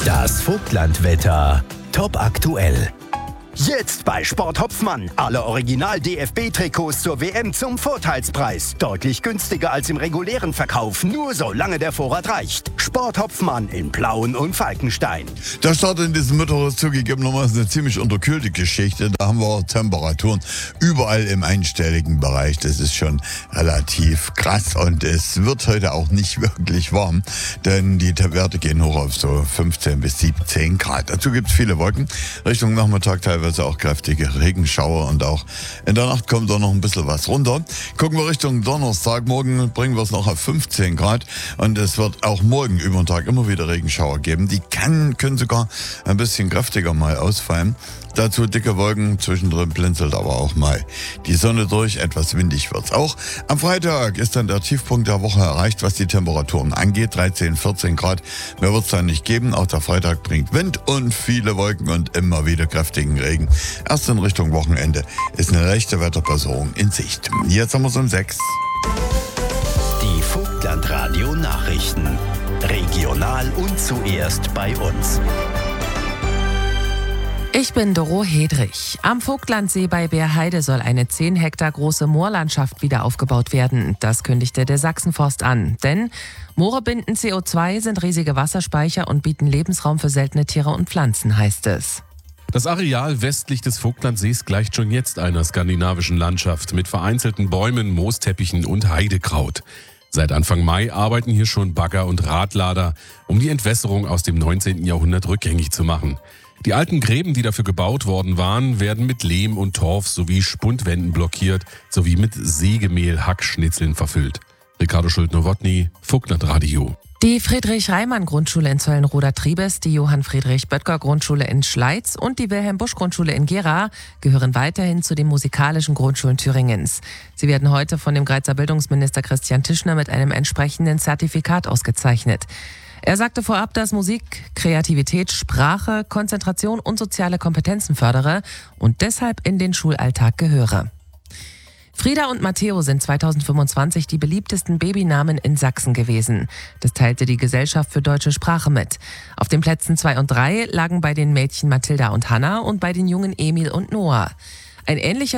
Das Vogtlandwetter. Top aktuell. Jetzt bei Sport Hopfmann. Alle Original-DFB-Trikots zur WM zum Vorteilspreis. Deutlich günstiger als im regulären Verkauf. Nur solange der Vorrat reicht. Sport Hopfmann in Plauen und Falkenstein. Der Start in diesem Mittwoch ist zugegebenermaßen eine ziemlich unterkühlte Geschichte. Da haben wir Temperaturen überall im einstelligen Bereich. Das ist schon relativ krass. Und es wird heute auch nicht wirklich warm, denn die Werte gehen hoch auf so 15 bis 17 Grad. Dazu gibt es viele Wolken. Richtung Nachmittag teilweise auch kräftige Regenschauer und auch in der Nacht kommt da noch ein bisschen was runter. Gucken wir Richtung Donnerstag. Morgen bringen wir es noch auf 15 Grad und es wird auch morgen über den Tag immer wieder Regenschauer geben. Die können sogar ein bisschen kräftiger mal ausfallen. Dazu dicke Wolken, zwischendrin blinzelt aber auch mal die Sonne durch, etwas windig wird's auch. Am Freitag ist dann der Tiefpunkt der Woche erreicht, was die Temperaturen angeht, 13, 14 Grad. Mehr wird's dann nicht geben, auch der Freitag bringt Wind und viele Wolken und immer wieder kräftigen Regen. Erst in Richtung Wochenende ist eine leichte Wetterbesserung in Sicht. Jetzt haben wir's um 6. Die Vogtlandradio Nachrichten. Regional und zuerst bei uns. Ich bin Doro Hedrich. Am Vogtlandsee bei Beerheide soll eine 10 Hektar große Moorlandschaft wieder aufgebaut werden. Das kündigte der Sachsenforst an. Denn Moore binden CO2, sind riesige Wasserspeicher und bieten Lebensraum für seltene Tiere und Pflanzen, heißt es. Das Areal westlich des Vogtlandsees gleicht schon jetzt einer skandinavischen Landschaft mit vereinzelten Bäumen, Moosteppichen und Heidekraut. Seit Anfang Mai arbeiten hier schon Bagger und Radlader, um die Entwässerung aus dem 19. Jahrhundert rückgängig zu machen. Die alten Gräben, die dafür gebaut worden waren, werden mit Lehm und Torf sowie Spundwänden blockiert, sowie mit Sägemehl-Hackschnitzeln verfüllt. Ricardo Schulte-Nowotny, Vogtlandradio. Die Friedrich-Reimann-Grundschule in Zöllenroda-Triebes, die Johann-Friedrich-Böttger-Grundschule in Schleiz und die Wilhelm-Busch-Grundschule in Gera gehören weiterhin zu den musikalischen Grundschulen Thüringens. Sie werden heute von dem Greizer Bildungsminister Christian Tischner mit einem entsprechenden Zertifikat ausgezeichnet. Er sagte vorab, dass Musik, Kreativität, Sprache, Konzentration und soziale Kompetenzen fördere und deshalb in den Schulalltag gehöre. Frieda und Matteo sind 2025 die beliebtesten Babynamen in Sachsen gewesen. Das teilte die Gesellschaft für deutsche Sprache mit. Auf den Plätzen 2 und 3 lagen bei den Mädchen Mathilda und Hannah und bei den Jungen Emil und Noah. Ein ähnlicher